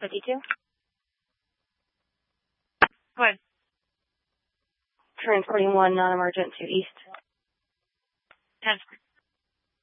52. Go ahead. Transporting 1 non-emergent to east. 10.